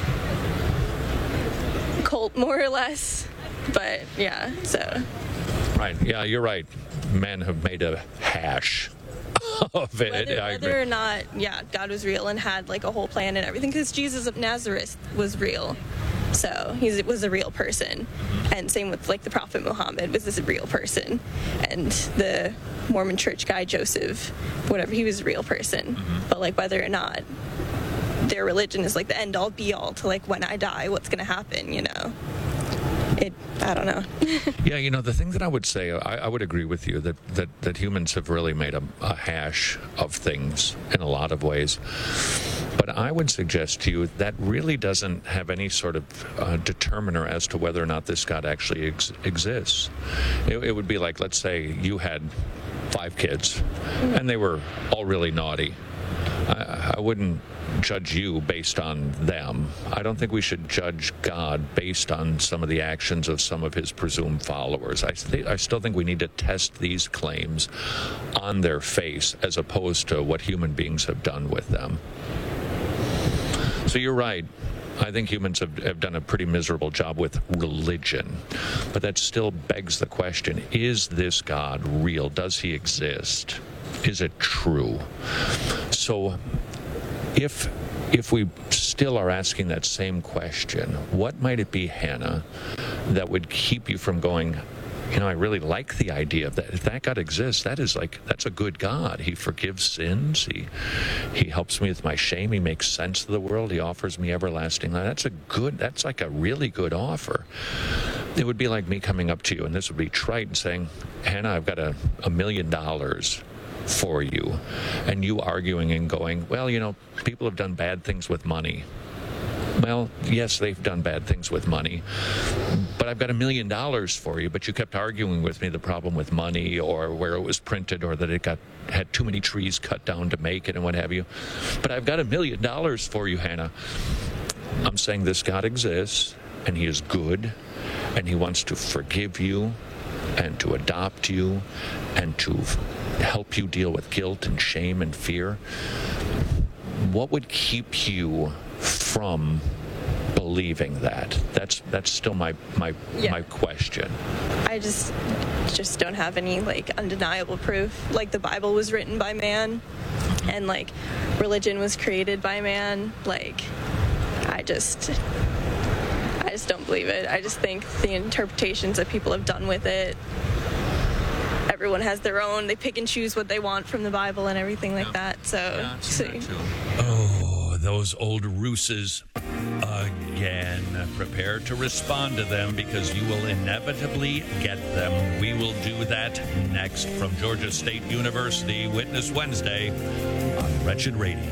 cult, more or less. But yeah, so right, yeah, you're right. Men have made a hash of it. Whether, I whether or not, yeah, God was real and had like a whole plan and everything, because Jesus of Nazareth was real. So he was a real person. And same with like the Prophet Muhammad was this a real person. And the Mormon church guy, Joseph, whatever, he was a real person. Mm-hmm. But like whether or not their religion is like the end all be all to like when I die, what's going to happen, you know? It, I don't know. Yeah, you know, the thing that I would say, I, I would agree with you that, that, that humans have really made a, a hash of things in a lot of ways. But I would suggest to you that really doesn't have any sort of uh, determiner as to whether or not this God actually ex- exists. It, it would be like, let's say you had five kids and they were all really naughty. I, I wouldn't judge you based on them. I don't think we should judge God based on some of the actions of some of his presumed followers. I, th- I still think we need to test these claims on their face as opposed to what human beings have done with them. So you're right. I think humans have, have done a pretty miserable job with religion. But that still begs the question, is this God real? Does he exist? Is it true? So if if we still are asking that same question, what might it be, Hannah, that would keep you from going, you know, I really like the idea of that. If that God exists, that is like, that's a good God. He forgives sins. He he helps me with my shame. He makes sense of the world. He offers me everlasting life. That's a good, that's like a really good offer. It would be like me coming up to you, and this would be trite, and saying, Hannah, I've got a, a million dollars for you, and you arguing and going, well, you know, people have done bad things with money. Well, yes, they've done bad things with money, but I've got a million dollars for you, but you kept arguing with me the problem with money, or where it was printed, or that it got had too many trees cut down to make it and what have you. But I've got a million dollars for you, Hannah. I'm saying this God exists, and he is good, and he wants to forgive you and to adopt you and to help you deal with guilt and shame and fear. What would keep you from believing that? That's that's still my my Yeah. my question. I just just don't have any like undeniable proof. Like the Bible was written by man, and like religion was created by man. Like I just I just don't believe it. I just think the interpretations that people have done with it, everyone has their own. They pick and choose what they want from the Bible and everything like that. So, so Oh, those old ruses again. Prepare to respond to them because you will inevitably get them. We will do that next from Georgia State University, Witness Wednesday on Wretched Radio.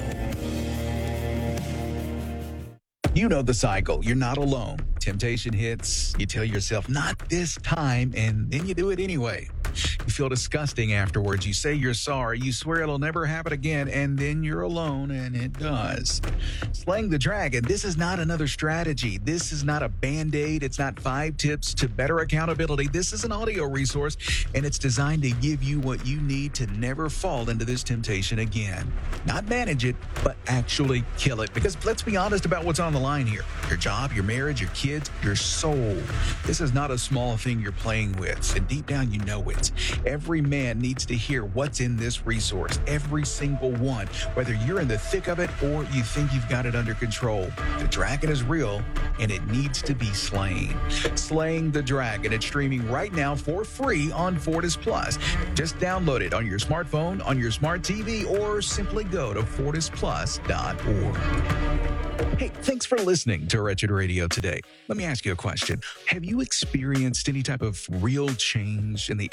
You know the cycle. You're not alone. Temptation hits. You tell yourself, not this time, and then you do it anyway. You feel disgusting afterwards. You say you're sorry. You swear it'll never happen again, and then you're alone, and it does. Slaying the Dragon, this is not another strategy. This is not a Band-Aid. It's not five tips to better accountability. This is an audio resource, and it's designed to give you what you need to never fall into this temptation again. Not manage it, but actually kill it. Because let's be honest about what's on the line here. Your job, your marriage, your kids, your soul. This is not a small thing you're playing with, and deep down you know it. Every man needs to hear what's in this resource, every single one, whether you're in the thick of it or you think you've got it under control. The dragon is real, and it needs to be slain. Slaying the Dragon, it's streaming right now for free on Fortis Plus. Just download it on your smartphone, on your smart T V, or simply go to fortis plus dot org. Hey, thanks for listening to Wretched Radio today. Let me ask you a question. Have you experienced any type of real change in the areas of your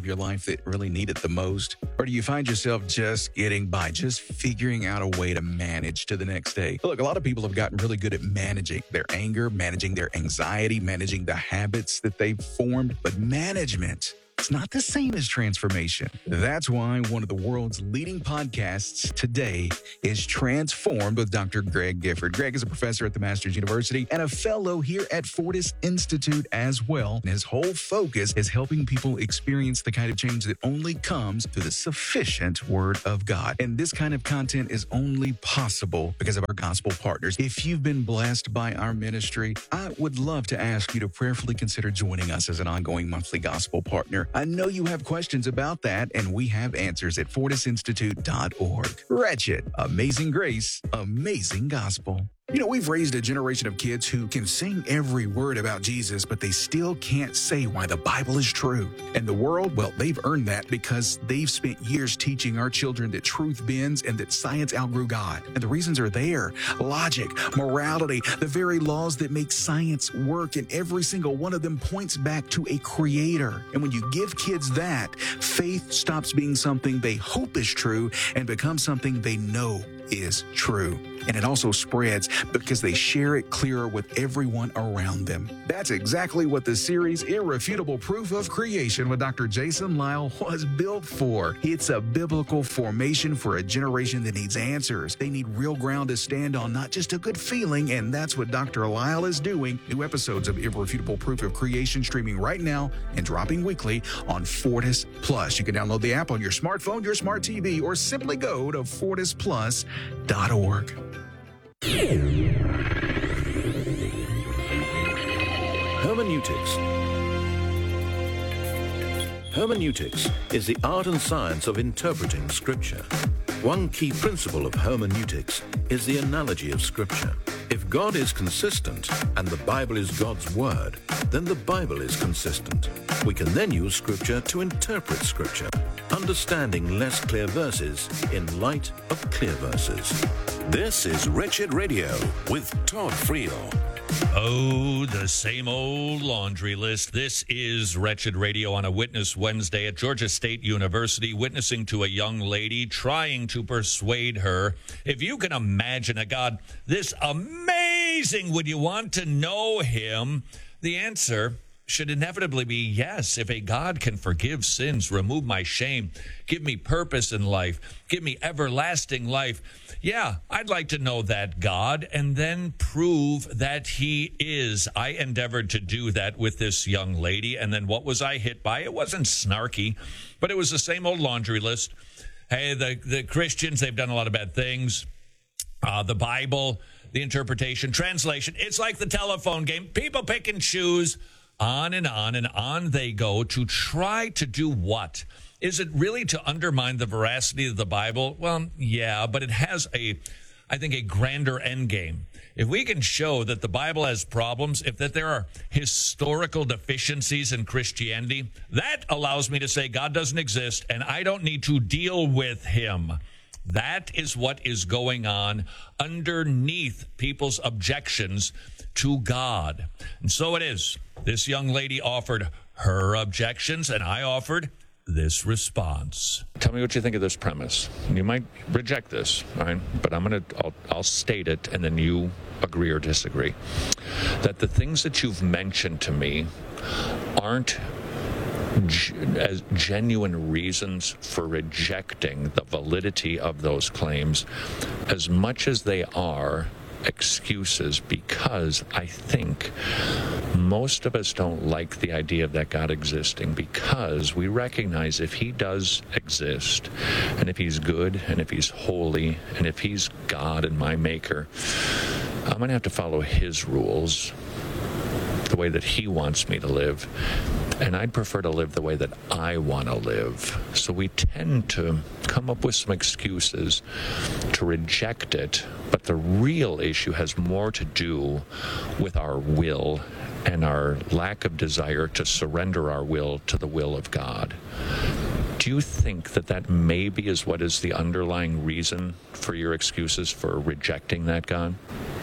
of your life that really need it the most? Or do you find yourself just getting by, just figuring out a way to manage to the next day? Look, a lot of people have gotten really good at managing their anger, managing their anxiety, managing the habits that they've formed, but management, it's not the same as transformation. That's why one of the world's leading podcasts today is Transformed with Doctor Greg Gifford. Greg is a professor at the Masters University and a fellow here at Fortis Institute as well. And his whole focus is helping people experience the kind of change that only comes through the sufficient Word of God. And this kind of content is only possible because of our gospel partners. If you've been blessed by our ministry, I would love to ask you to prayerfully consider joining us as an ongoing monthly gospel partner. I know you have questions about that, and we have answers at fortis institute dot org. Wretched, Amazing Grace, Amazing Gospel. You know, we've raised a generation of kids who can sing every word about Jesus, but they still can't say why the Bible is true. And the world, well, they've earned that because they've spent years teaching our children that truth bends and that science outgrew God. And the reasons are there. Logic, morality, the very laws that make science work, and every single one of them points back to a creator. And when you give kids that, faith stops being something they hope is true and becomes something they know is true. And it also spreads because they share it clearer with everyone around them. That's exactly what the series Irrefutable Proof of Creation with Doctor Jason Lisle was built for. It's a biblical formation for a generation that needs answers. They need real ground to stand on, not just a good feeling, and that's what Doctor Lisle is doing. New episodes of Irrefutable Proof of Creation streaming right now and dropping weekly on Fortis Plus. You can download the app on your smartphone, your smart T V, or simply go to fortis plus dot org. Hermeneutics. Hermeneutics is the art and science of interpreting Scripture. One key principle of hermeneutics is the analogy of Scripture. If God is consistent and the Bible is God's Word, then the Bible is consistent. We can then use Scripture to interpret Scripture, understanding less clear verses in light of clear verses. This is Wretched Radio with Todd Friel. Oh, the same old laundry list. This is Wretched Radio on a Witness Wednesday at Georgia State University, witnessing to a young lady, trying to persuade her. If you can imagine a God this amazing, would you want to know him? The answer should inevitably be yes. If a God can forgive sins, remove my shame, give me purpose in life, give me everlasting life, yeah, I'd like to know that God and then prove that he is. I endeavored to do that with this young lady, and then what was I hit by? It wasn't snarky, but it was the same old laundry list. Hey, the, the Christians, they've done a lot of bad things. Uh, the Bible, the interpretation, translation, it's like the telephone game. People pick and choose. On and on and on they go to try to do what? Is it really to undermine the veracity of the Bible? Well, yeah, but it has a, I think, a grander end game. If we can show that the Bible has problems, if that there are historical deficiencies in Christianity, that allows me to say God doesn't exist and I don't need to deal with him. That is what is going on underneath people's objections to God. And so it is. This young lady offered her objections, and I offered this response. Tell me what you think of this premise. You might reject this, all right? But I'm gonna, I'll, I'll state it, and then you agree or disagree. That the things that you've mentioned to me aren't as genuine reasons for rejecting the validity of those claims as much as they are excuses, because I think most of us don't like the idea of that God existing, because we recognize if he does exist, and if he's good, and if he's holy, and if he's God and my maker, I'm going to have to follow his rules, the way that he wants me to live. And I'd prefer to live the way that I want to live. So we tend to come up with some excuses to reject it, but the real issue has more to do with our will and our lack of desire to surrender our will to the will of God. Do you think that that maybe is what is the underlying reason for your excuses for rejecting that God?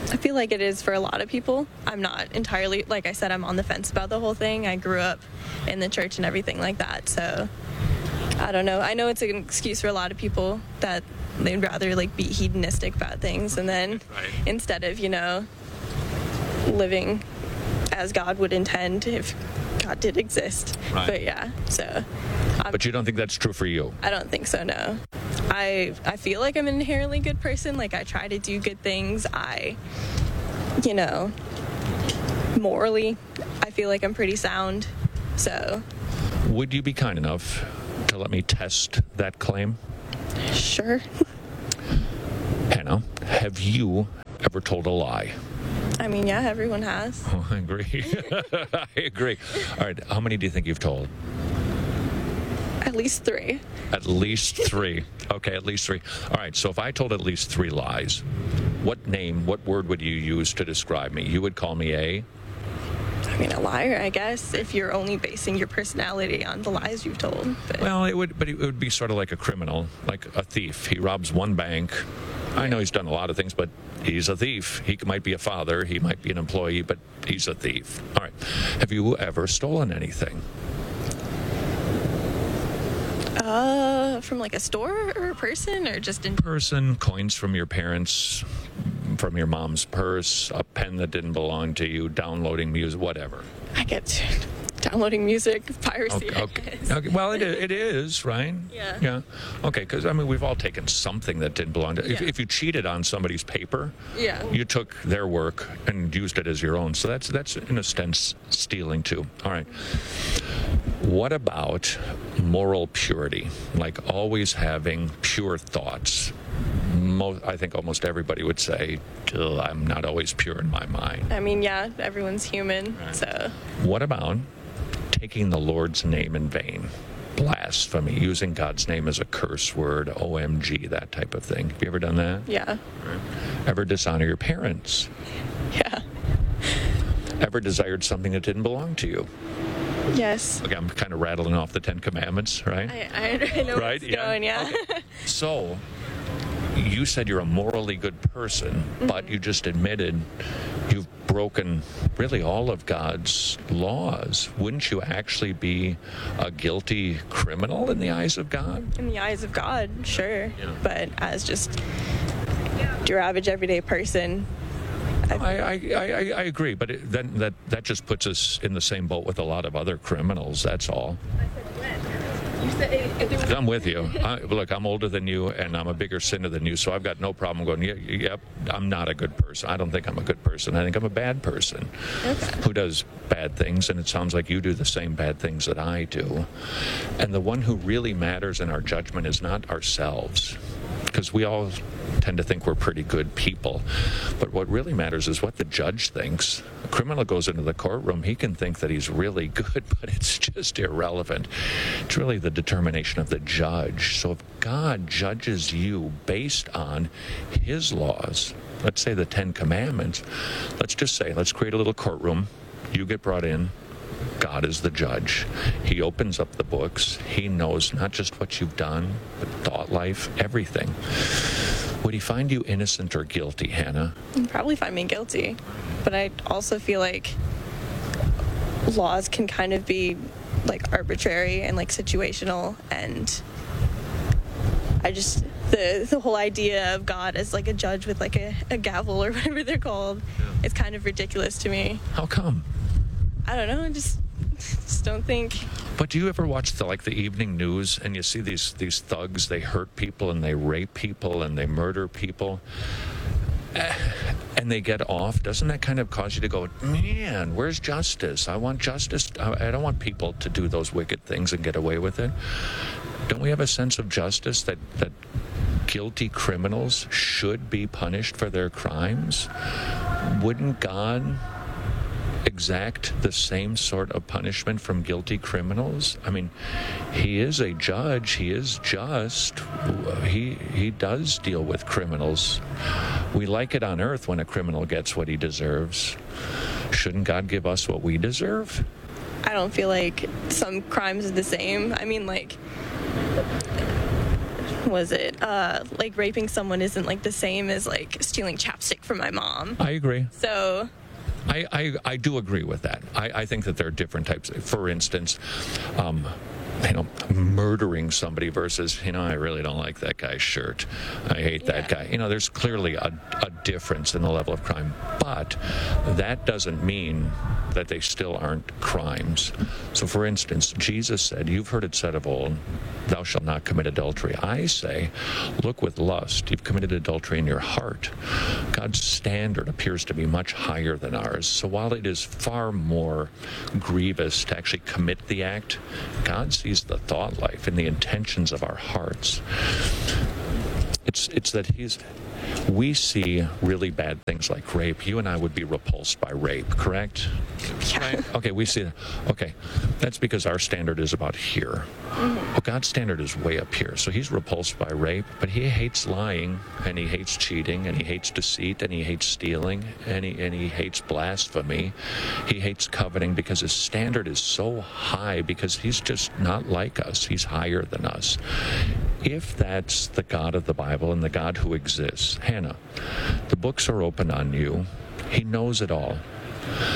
I feel like it is for a lot of people. I'm not entirely, like I said, I'm on the fence about the whole thing. I grew up in the church and everything like that, so I don't know. I know it's an excuse for a lot of people that they'd rather like be hedonistic about things, and then right. instead of, you know, living as God would intend if God did exist. Right. But yeah, so. I'm, but you don't think that's true for you? I don't think so, no. I I feel like I'm an inherently good person. Like, I try to do good things. I, you know, morally, I feel like I'm pretty sound. So. Would you be kind enough to let me test that claim? Sure. Hannah, have you ever told a lie? I mean, yeah, everyone has. Oh, I agree. I agree. All right, how many do you think you've told? At least three. At least three. Okay, at least three. All right, so if I told at least three lies, what name, what word would you use to describe me? You would call me a? I mean, a liar, I guess, if you're only basing your personality on the lies you've told. But. Well, it would, but it would be sort of like a criminal, like a thief. He robs one bank. I know he's done a lot of things, but he's a thief. He might be a father, he might be an employee, but he's a thief. All right. Have you ever stolen anything? Uh, from like a store or a person, or just in person? Coins from your parents, from your mom's purse, a pen that didn't belong to you, downloading music, whatever. I get downloading music, piracy. Okay, okay. okay. Well, it, it is, right? Yeah. Yeah. Okay, because, I mean, we've all taken something that didn't belong to... Yeah. If, if you cheated on somebody's paper, yeah. you took their work and used it as your own. So that's, that's in a sense, stealing, too. All right. What about moral purity? Like always having pure thoughts? Most, I think almost everybody would say, I'm not always pure in my mind. I mean, yeah, everyone's human, right. So... What about taking the Lord's name in vain? Blasphemy, using God's name as a curse word, O M G, that type of thing. Have you ever done that? Yeah. Right. Ever dishonor your parents? Yeah. Ever desired something that didn't belong to you? Yes. Okay, I'm kind of rattling off the Ten Commandments, right? I, I know where right? it's going, yeah. Okay. So, you said you're a morally good person, mm-hmm. but you just admitted you've broken really all of God's laws. Wouldn't you actually be a guilty criminal in the eyes of God? In the eyes of God, sure. Yeah. But as just your average everyday person... I, I, I, I agree, but it, then that, that just puts us in the same boat with a lot of other criminals, that's all. I'm with you. I, look, I'm older than you, and I'm a bigger sinner than you, so I've got no problem going, yep, yeah, I'm not a good person. I don't think I'm a good person. I think I'm a bad person okay. who does bad things, and it sounds like you do the same bad things that I do. And the one who really matters in our judgment is not ourselves, because we all tend to think we're pretty good people. But what really matters is what the judge thinks. A criminal goes into the courtroom, he can think that he's really good, but it's just irrelevant. It's really the determination of the judge. So if God judges you based on his laws, let's say the Ten Commandments, let's just say, let's create a little courtroom. You get brought in. God is the judge. He opens up the books. He knows not just what you've done, but thought life, everything. Would he find you innocent or guilty, Hannah? He'd probably find me guilty. But I also feel like laws can kind of be like arbitrary and like situational, and I just the the whole idea of God as like a judge with like a, a gavel or whatever they're called, yeah. It's kind of ridiculous to me. How come? I don't know. I just just don't think. But do you ever watch the like the evening news and you see these these thugs? They hurt people and they rape people and they murder people, and they get off. Doesn't that kind of cause you to go, man, where's justice? I want justice. I don't want people to do those wicked things and get away with it. Don't we have a sense of justice that that guilty criminals should be punished for their crimes? Wouldn't God exact the same sort of punishment from guilty criminals? I mean, he is a judge. He is just. He he does deal with criminals. We like it on earth when a criminal gets what he deserves. Shouldn't God give us what we deserve? I don't feel like some crimes are the same. I mean, like, was it? Uh, like raping someone isn't like the same as like stealing chapstick from my mom. I agree. So I, I, I do agree with that. I, I think that there are different types. For instance, um, you know, murdering somebody versus, you know, I really don't like that guy's shirt. I hate that guy. You know, there's clearly a, a difference in the level of crime. But that doesn't mean that they still aren't crimes. So, for instance, Jesus said, you've heard it said of old, thou shalt not commit adultery. I say, look with lust. You've committed adultery in your heart. God's standard appears to be much higher than ours. So while it is far more grievous to actually commit the act, God sees the thought life and the intentions of our hearts. It's it's that he's we see really bad things like rape. You and I would be repulsed by rape, correct? Right? Okay, we see that. Okay, that's because our standard is about here. Mm-hmm. Well, God's standard is way up here. So he's repulsed by rape, but he hates lying, and he hates cheating, and he hates deceit, and he hates stealing, and he, and he hates blasphemy. He hates coveting because his standard is so high because he's just not like us. He's higher than us. If that's the God of the Bible and the God who exists, Hannah, the books are open on you. He knows it all.